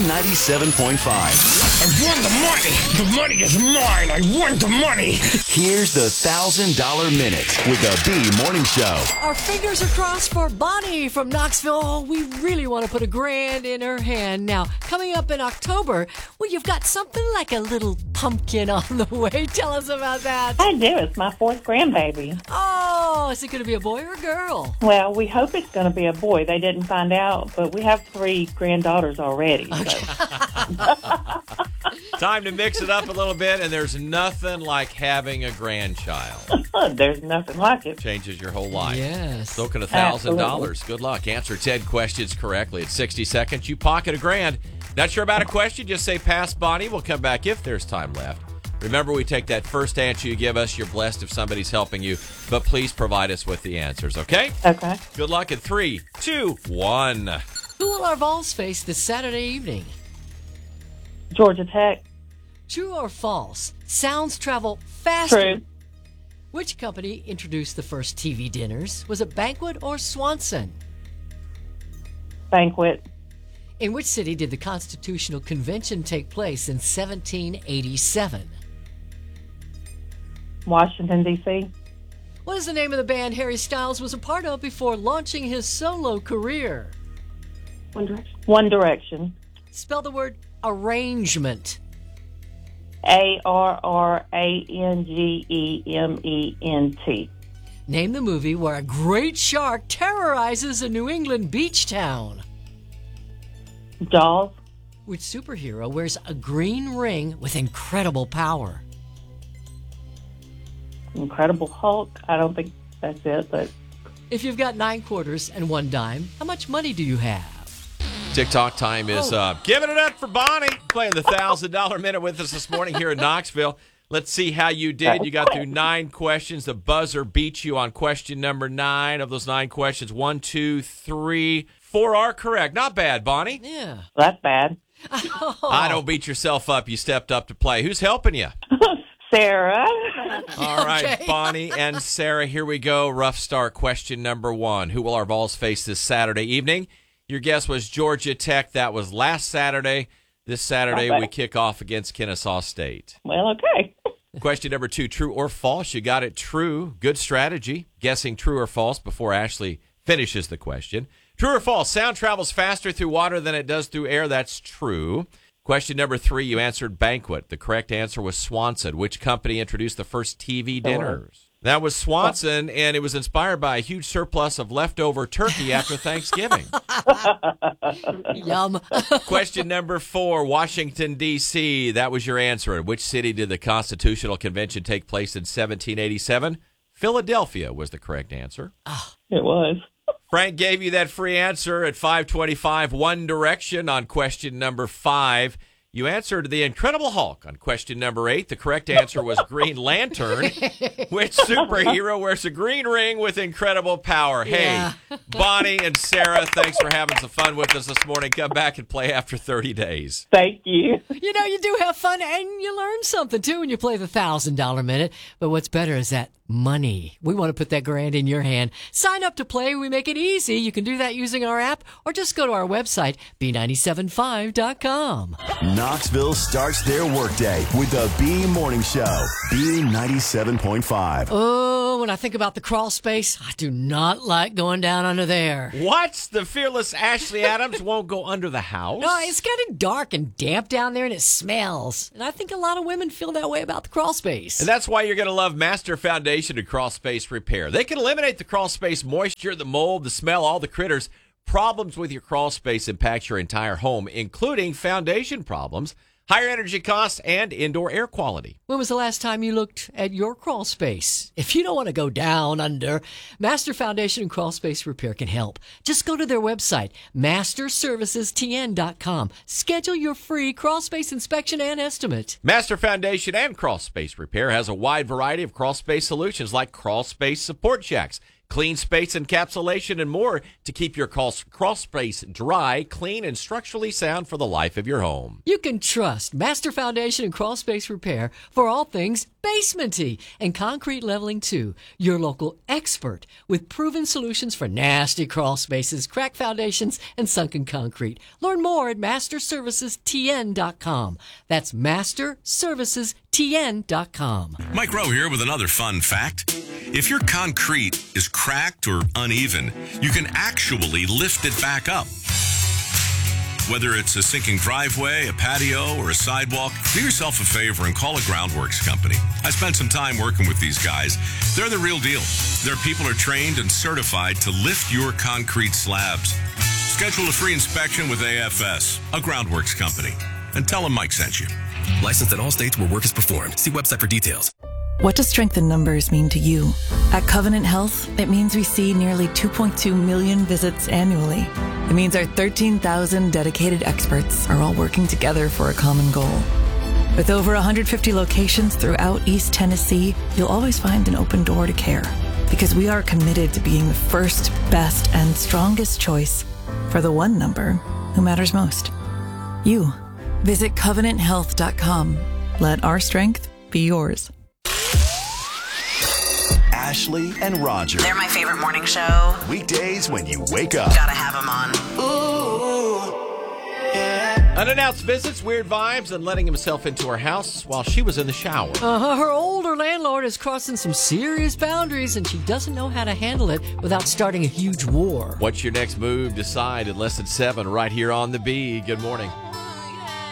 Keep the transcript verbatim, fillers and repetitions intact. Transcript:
ninety-seven point five. I won the money. The money is mine. I won the money. Here's the one thousand dollar Minute with the B Morning Show. Our fingers are crossed for Bonnie from Knoxville. Oh, we really want to put a grand in her hand. Now, coming up in October, well, you've got something like a little pumpkin on the way. Tell us about that. I do. It's my fourth grandbaby. Oh, is it going to be a boy or a girl? Well, we hope it's going to be a boy. They didn't find out, but we have three granddaughters already. Okay. So. Time to mix it up a little bit, and there's nothing like having a grandchild. There's nothing like it. Changes your whole life. Yes. So can one thousand dollars. Good luck. Answer ten questions correctly. It's sixty seconds. You pocket a grand. Not sure about a question? Just say pass, Bonnie. We'll come back if there's time left. Remember, we take that first answer you give us. You're blessed if somebody's helping you, but please provide us with the answers, okay? Okay. Good luck in three, two, one. Who will our Vols face this Saturday evening? Georgia Tech. True or false? Sounds travel faster. True. Which company introduced the first T V dinners? Was it Banquet or Swanson? Banquet. In which city did the Constitutional Convention take place in seventeen eighty-seven? Washington, D C What is the name of the band Harry Styles was a part of before launching his solo career? One Direction. One Direction. Spell the word arrangement. A R R A N G E M E N T. Name the movie where a great shark terrorizes a New England beach town. Jaws. Which superhero wears a green ring with incredible power? Incredible Hulk. I don't think that's it, but If you've got nine quarters and one dime, how much money do you have? TikTok time is Oh. up. Giving it up for Bonnie, playing the one thousand dollar Minute with us this morning here in Knoxville. Let's see how you did. You got through nine questions. The buzzer beat you on question number nine. Of those nine questions, one, two, three, four are correct. Not bad, Bonnie. Yeah. that's bad. I don't beat yourself up. You stepped up to play. Who's helping you? Sarah. All right, Okay. Bonnie and Sarah, here we go. Rough start. Question number one. Who will our Vols face this Saturday evening? Your guess was Georgia Tech. That was last Saturday. This Saturday, Okay. we kick off against Kennesaw State. Well, okay. Question number two, true or false? You got it true. Good strategy. Guessing true or false before Ashley finishes the question. True or false? Sound travels faster through water than it does through air. That's true. Question number three, you answered Banquet. The correct answer was Swanson. Which company introduced the first T V dinners? That was Swanson, and it was inspired by a huge surplus of leftover turkey after Thanksgiving. Yum. Question number four, Washington, D C That was your answer. In which city did the Constitutional Convention take place in seventeen eighty-seven? Philadelphia was the correct answer. It was. Frank gave you that free answer at five twenty-five, One Direction on question number five. You answered the Incredible Hulk on question number eight. The correct answer was Green Lantern. Which superhero wears a green ring with incredible power? Yeah. Hey, Bonnie and Sarah, thanks for having some fun with us this morning. Come back and play after thirty days. Thank you. You know, you do have fun and you learn something, too, when you play the one thousand dollar Minute. But what's better is that money. We want to put that grand in your hand. Sign up to play. We make it easy. You can do that using our app or just go to our website, b nine seven five dot com. Knoxville starts their workday with the B Morning Show. B ninety-seven point five. Oh, when I think about the crawl space, I do not like going down under there. What? The fearless Ashley Adams won't go under the house? No, it's getting dark and damp down there and it smells. And I think a lot of women feel that way about the crawl space. And that's why you're going to love Master Foundation and Crawl Space Repair. They can eliminate the crawl space moisture, the mold, the smell, all the critters. Problems with your crawl space impact your entire home, including foundation problems, higher energy costs, and indoor air quality. When was the last time you looked at your crawl space? If you don't want to go down under, Master Foundation and Crawl Space Repair can help. Just go to their website, master services t n dot com. Schedule your free crawl space inspection and estimate. Master Foundation and Crawl Space Repair has a wide variety of crawl space solutions like crawl space support jacks, clean space encapsulation, and more to keep your crawl space dry, clean, and structurally sound for the life of your home. You can trust Master Foundation and Crawl Space Repair for all things basementy and concrete leveling too. Your local expert with proven solutions for nasty crawl spaces, cracked foundations, and sunken concrete. Learn more at master services t n dot com. That's master services t n dot com. Mike Rowe here with another fun fact. If your concrete is cracked or uneven, you can actually lift it back up. Whether it's a sinking driveway, a patio, or a sidewalk, do yourself a favor and call a Groundworks company. I spent some time working with these guys. They're the real deal. Their people are trained and certified to lift your concrete slabs. Schedule a free inspection with A F S, a Groundworks company, and tell them Mike sent you. Licensed in all states where work is performed. See website for details. What does strength in numbers mean to you? At Covenant Health, it means we see nearly two point two million visits annually. It means our thirteen thousand dedicated experts are all working together for a common goal. With over one hundred fifty locations throughout East Tennessee, you'll always find an open door to care. Because we are committed to being the first, best, and strongest choice for the one number who matters most. You. Visit covenant health dot com. Let our strength be yours. Ashley and Roger. They're my favorite morning show. Weekdays when you wake up. Gotta have them on. Ooh, yeah. Unannounced visits, weird vibes, and letting himself into her house while she was in the shower. Uh-huh. Her older landlord is crossing some serious boundaries, and she doesn't know how to handle it without starting a huge war. What's your next move? Decide in less than seven right here on The Bee. Good morning.